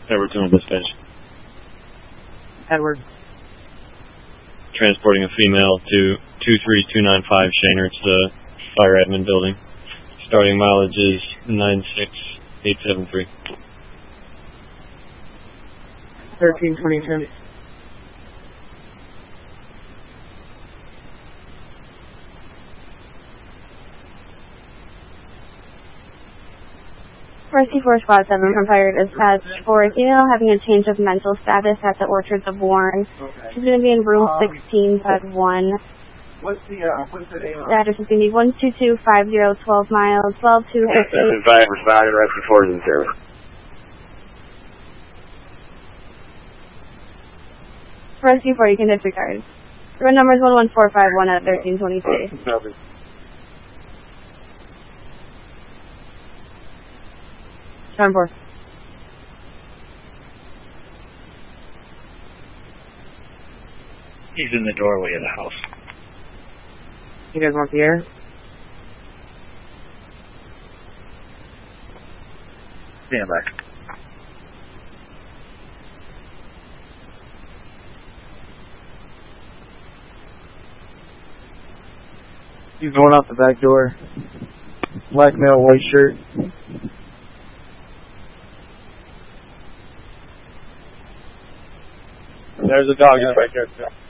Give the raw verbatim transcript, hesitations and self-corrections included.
Edward two dispatch. Edward. Transporting a female to two three two nine five Shaner. It's the fire admin building. Starting mileage is nine six eight seven three. thirteen twenty-two. Rescue four Squad seven from Fire Dispatch for a female having a change of mental status at the Orchards of Warren. Okay. She's going to be in room Um, sixteen, bed one. What's the, uh, what's the name of The address is going to be one two two five zero twelve miles, twelve two fifty. five responding, Rescue four is in service. Rescue four, you can disregard. The room number is one one four five one at thirteen twenty-three. Copy. Time for? He's in the doorway of the house. You guys want the air? Stand by. He's going out the back door. Black male, white shirt. There's a dog right there.